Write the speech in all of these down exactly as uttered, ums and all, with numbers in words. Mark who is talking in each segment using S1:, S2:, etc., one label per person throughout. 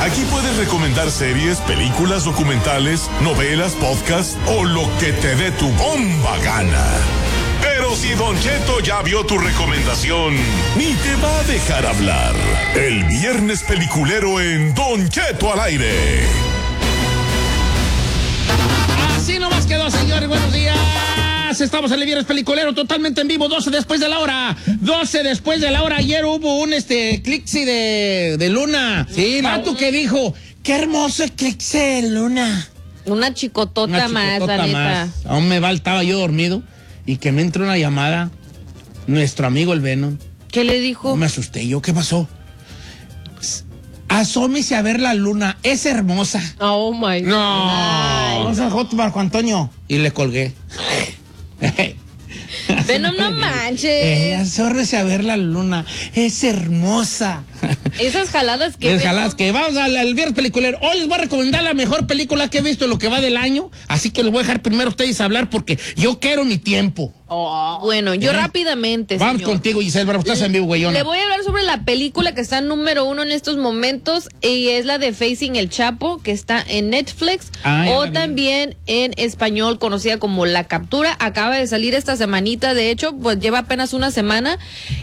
S1: Aquí puedes recomendar series, películas, documentales, novelas, podcasts o lo que te dé tu bomba gana. Pero si Don Cheto ya vio tu recomendación, ni te va a dejar hablar. El viernes peliculero en Don Cheto al aire.
S2: Así nomás quedó, señores. Buenos días. Estamos en el viernes peliculero totalmente en vivo, doce después de la hora. doce después de la hora. Ayer hubo un este eclipse de, de luna. Sí, Pato que dijo, qué hermoso eclipse de luna.
S3: Una chicotota,
S2: Una
S3: más,
S2: chicotota
S3: la
S2: más.
S3: neta.
S2: Aún me va, estaba yo dormido y que me entró una llamada. Nuestro amigo el Venom.
S3: ¿Qué le dijo?
S2: Me asusté yo, ¿qué pasó? Asómese a ver la luna, es hermosa.
S3: Oh my God.
S2: No. Vamos a J. Marco Antonio. Y le colgué.
S3: Venom, no manches.
S2: Eh, asórrese a ver la luna, es hermosa.
S3: Esas jaladas que...
S2: Es jaladas que vamos al, al viernes peliculero. Hoy les voy a recomendar la mejor película que he visto en lo que va del año. Así que les voy a dejar primero a ustedes hablar porque yo quiero mi tiempo.
S3: Oh, bueno, yo
S2: ¿Eh?
S3: rápidamente,
S2: Vamos
S3: señor.
S2: contigo, Giselle, pero estás en vivo, güeyona.
S3: Le voy a hablar sobre la película que está número uno en estos momentos y es la de Facing el Chapo, que está en Netflix
S2: Ah, ya
S3: o
S2: la vi.
S3: también en español conocida como La Captura. Acaba de salir esta semanita, de hecho, pues lleva apenas una semana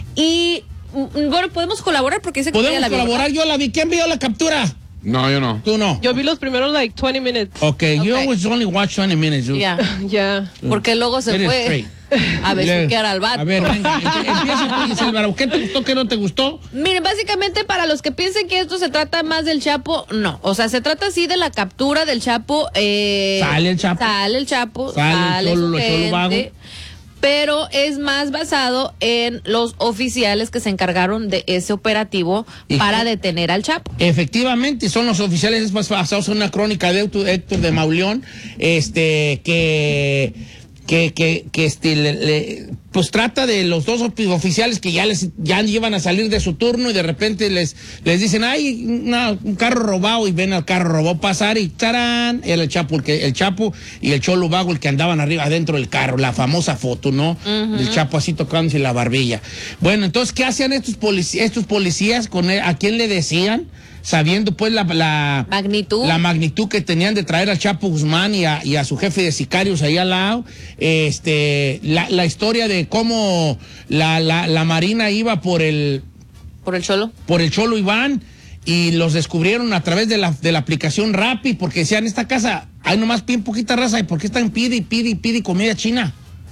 S3: y mm, bueno, podemos colaborar porque dice que
S2: Podemos
S3: ya la vio,
S2: colaborar,
S3: ¿verdad?
S2: yo la vi. ¿Quién vio la captura?
S4: No, yo no.
S2: Tú no.
S5: Yo vi los primeros, like, twenty minutes.
S2: Okay, you
S3: Okay.
S2: always only watch twenty minutes. You.
S3: Ya,
S5: Ya.
S3: porque luego se
S2: Eres
S3: fue
S2: straight.
S3: a besuquear al vato.
S2: A ver, venga, empieza tú, Giselle Bravo. ¿Qué te gustó, qué no te gustó?
S3: Miren, básicamente para los que piensen que esto se trata más del Chapo, no. O sea, se trata así de la captura del Chapo. Eh,
S2: Sale el Chapo.
S3: Sale el Chapo.
S2: Sale el
S3: Sale
S2: Cholo,
S3: su
S2: lo Cholo Vago.
S3: gente, pero es más basado en los oficiales que se encargaron de ese operativo
S2: ¿Y
S3: para
S2: qué?
S3: detener al Chapo.
S2: Efectivamente, son los oficiales, es más basados en una crónica de Héctor, Héctor de Mauleón, este, que, que, que, que este, le, le, pues trata de los dos oficiales que ya les, ya iban a salir de su turno y de repente les, les dicen, ay, una, un carro robado, y ven al carro robado pasar y ¡tarán! Era el Chapo, el, que, el Chapo y el Cholo Vago, el que andaban arriba, adentro del carro, la famosa foto, ¿no? Uh-huh. El Chapo así tocándose la barbilla. Bueno, entonces, ¿qué hacían estos policías, estos policías con él? ¿A quién le decían? Sabiendo pues la, la
S3: magnitud
S2: la magnitud que tenían de traer al Chapo Guzmán y a, y a su jefe de sicarios ahí al lado, este, la, la historia de cómo la, la, la Marina iba por el
S3: por el Cholo
S2: por el Cholo Iván y los descubrieron a través de la, de la aplicación Rappi, porque decían, esta casa hay nomás bien poquita raza, ¿y por qué están pide y pide y pide comida china?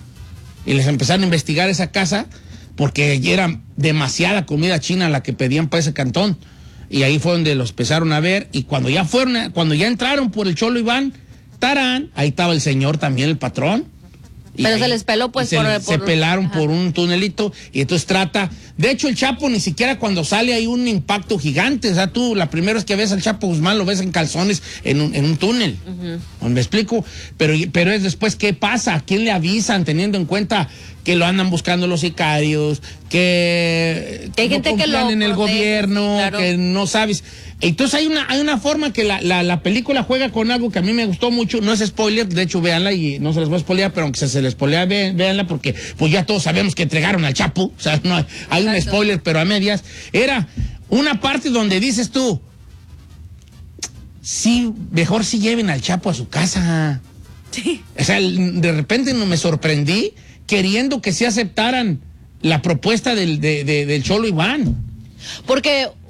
S2: Y les empezaron a investigar esa casa porque era demasiada comida china la que pedían para ese cantón. Y ahí fue donde los empezaron a ver. Y cuando ya fueron, a, cuando ya entraron por el Cholo Iván, tarán, ahí estaba el señor también, el patrón. Y
S3: pero
S2: ahí,
S3: se les peló pues
S2: se,
S3: por,
S2: se
S3: por...
S2: pelaron
S3: Ajá.
S2: por un tunelito. Y entonces trata. De hecho, el Chapo ni siquiera cuando sale hay un impacto gigante. O sea, tú la primera vez que ves al Chapo Guzmán lo ves en calzones en un, en un túnel. Uh-huh. ¿Me explico? Pero, pero es después, ¿qué pasa? ¿A quién le avisan teniendo en cuenta que lo andan buscando los sicarios? Que,
S3: que hay
S2: no
S3: gente que lo
S2: en el
S3: protege,
S2: gobierno,
S3: sí, claro.
S2: que no sabes. Entonces hay una, hay una forma que la, la, la película juega con algo que a mí me gustó mucho. No es spoiler, de hecho véanla y no se les voy a spoilear, pero aunque se, se les spoilea, ve, véanla porque pues ya todos sabemos que entregaron al Chapo. O sea, no hay, hay un spoiler, pero a medias. Era una parte donde dices tú, sí, mejor sí lleven al Chapo a su casa.
S3: Sí.
S2: O sea, de repente no me sorprendí queriendo que se aceptaran la propuesta del, de, de, del Cholo Iván.
S3: Porque